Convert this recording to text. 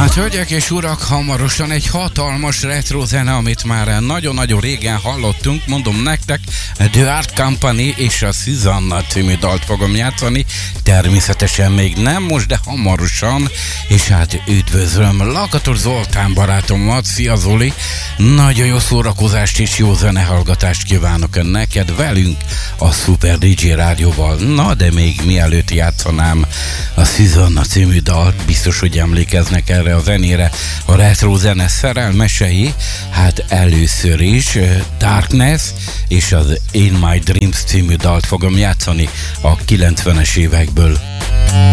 Hát, hölgyek és urak, hamarosan egy hatalmas retro zene, amit már nagyon-nagyon régen hallottunk, mondom nektek, The Art Company és a Susanna című dalt fogom játszani, természetesen még nem most, de hamarosan, és hát üdvözlöm Lakatos Zoltán barátomat, szia Zoli, nagyon jó szórakozást és jó zenehallgatást kívánok neked velünk a Super DJ Rádióval. Na, de még mielőtt játszanám a Susanna című dalt, biztos, hogy emlékeznek erre a zenére a retro zene szerelmesei. Hát először is Darkness és az In My Dreams című dalt fogom játszani a 90-es évekből.